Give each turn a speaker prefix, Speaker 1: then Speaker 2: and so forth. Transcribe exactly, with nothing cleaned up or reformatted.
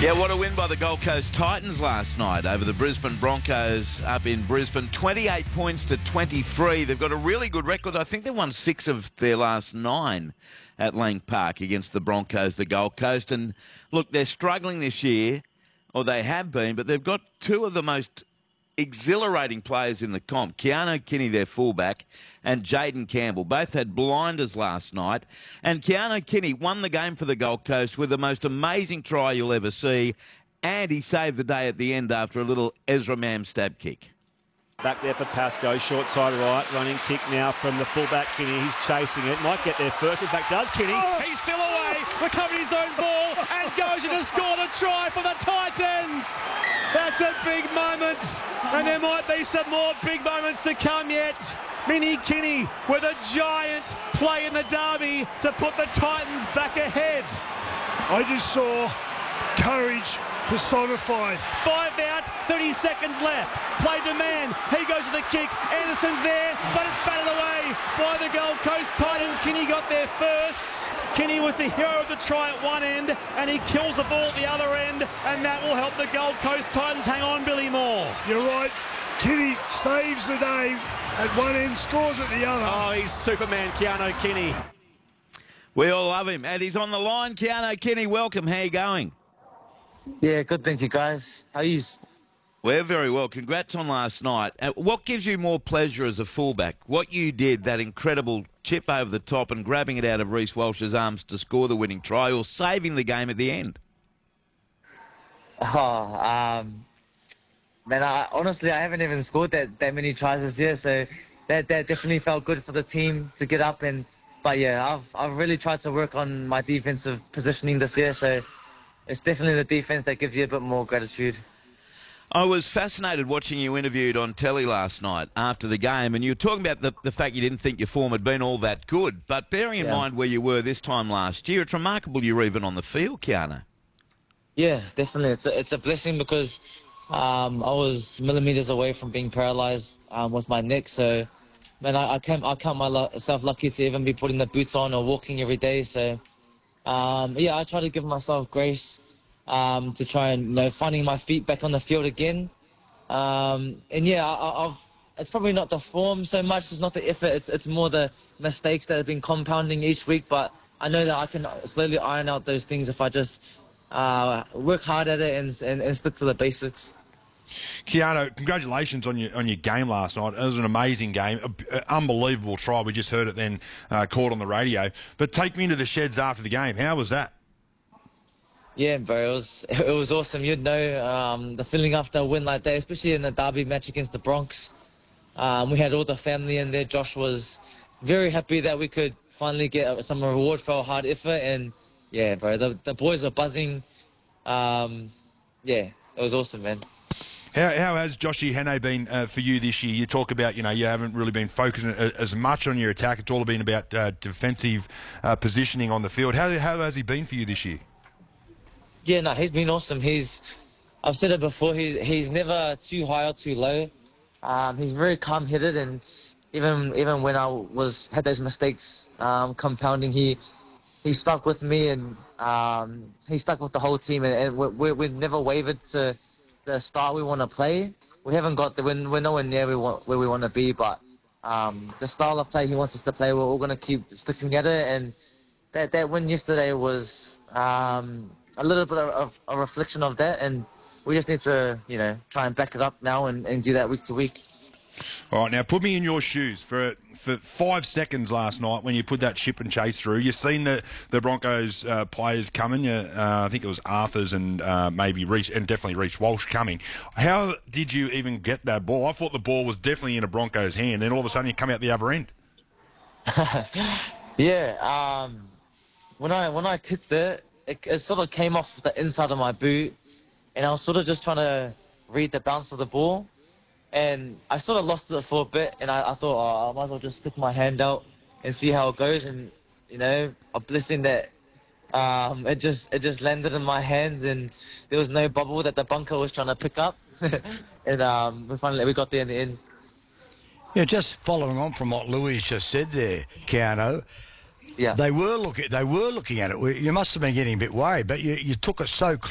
Speaker 1: Yeah, what a win by the Gold Coast Titans last night over the Brisbane Broncos up in Brisbane. twenty-eight points to twenty-three. They've got a really good record. I think they've won six of their last nine at Lang Park against the Broncos, the Gold Coast. And look, they're struggling this year, or they have been, but they've got two of the most exhilarating players in the comp. Keano Kini, their fullback, and Jayden Campbell. Both had blinders last night. And Keano Kini won the game for the Gold Coast with the most amazing try you'll ever see. And he saved the day at the end after a little Ezra Mam stab kick.
Speaker 2: Back there for Pascoe, short side right, running kick now from the fullback Kinney. He's chasing it, might get there first. In fact, does Kinney? Oh. He's still away, recovered his own ball, and goes in to score the try for the Titans. That's a big moment, and there might be some more big moments to come yet. Mini Kinney with a giant play in the derby to put the Titans back ahead.
Speaker 3: I just saw courage personified.
Speaker 2: Five out, thirty seconds left. Play to man. He goes to the kick. Anderson's there, but it's batted away by the Gold Coast Titans. Kinney got there first. Kinney was the hero of the try at one end, and he kills the ball at the other end, and that will help the Gold Coast Titans hang on, Billy Moore.
Speaker 3: You're right. Kinney saves the day at one end, scores at the other.
Speaker 2: Oh, he's Superman, Keano Kini.
Speaker 1: We all love him, and he's on the line. Keano Kini, welcome. How are you going?
Speaker 4: Yeah, good, thank you, guys. How are you?
Speaker 1: We're very well. Congrats on last night. Uh, what gives you more pleasure as a fullback? What you did, that incredible chip over the top and grabbing it out of Reece Walsh's arms to score the winning try, or saving the game at the end?
Speaker 4: Oh, um, man, I, honestly, I haven't even scored that, that many tries this year, so that, that definitely felt good for the team to get up. And But, yeah, I've, I've really tried to work on my defensive positioning this year, so it's definitely the defense that gives you a bit more gratitude.
Speaker 1: I was fascinated watching you interviewed on telly last night after the game, and you were talking about the, the fact you didn't think your form had been all that good. But bearing in
Speaker 4: yeah.
Speaker 1: mind where you were this time last year, it's remarkable you were even on the field, Keano.
Speaker 4: Yeah, definitely. It's a, it's a blessing because um, I was millimetres away from being paralysed um, with my neck. So, man, I, I, can't, I count myself lucky to even be putting the boots on or walking every day. So, um, yeah, I try to give myself grace. Um, to try and, you know, finding my feet back on the field again. Um, and yeah, I, I've, it's probably not the form so much, it's not the effort, it's, it's more the mistakes that have been compounding each week, but I know that I can slowly iron out those things if I just uh, work hard at it and, and, and stick to the basics.
Speaker 5: Keano, congratulations on your on your game last night. It was an amazing game, an unbelievable try. We just heard it then uh, caught on the radio. But take me into the sheds after the game. How was that?
Speaker 4: Yeah, bro, it was it was awesome. You'd know um, the feeling after a win like that, especially in the derby match against the Bronx. Um, we had all the family in there. Josh was very happy that we could finally get some reward for our hard effort. And yeah, bro, the the boys were buzzing. Um, yeah, it was awesome, man.
Speaker 5: How, how has Joshy Hannay been uh, for you this year? You talk about, you know, you haven't really been focusing as much on your attack. It's all been about uh, defensive uh, positioning on the field. How how has he been for you this year?
Speaker 4: Yeah, no, he's been awesome. He's, I've said it before, he's, he's never too high or too low. Um, he's very calm-headed, and even even when I was had those mistakes um, compounding, he he stuck with me, and um, he stuck with the whole team, and, and we, we've never wavered to the style we want to play. We haven't got the, we're, we're nowhere near we want, where we want to be, but um, the style of play he wants us to play, we're all going to keep sticking at it, and that, that win yesterday was Um, a little bit of, of a reflection of that, and we just need to, you know, try and back it up now and, and do that week to week.
Speaker 5: All right, now put me in your shoes for for five seconds last night when you put that chip and chase through. You've seen the the Broncos uh, players coming. Uh, I think it was Arthurs and uh, maybe Reece, and definitely Reece Walsh coming. How did you even get that ball? I thought the ball was definitely in a Broncos' hand, and all of a sudden you come out the other end.
Speaker 4: yeah, um, when I when I kicked it. It, it sort of came off the inside of my boot, and I was sort of just trying to read the bounce of the ball, and I sort of lost it for a bit, and I, I thought, oh, I might as well just stick my hand out and see how it goes, and, you know, a blessing that um, it just it just landed in my hands, and there was no bubble that the bunker was trying to pick up, and um, we finally we got there in the end.
Speaker 6: Yeah, just following on from what Louis just said there, Keano.
Speaker 4: Yeah.
Speaker 6: They were looking. They were looking at it. You must have been getting a bit worried, but you, you took it so close.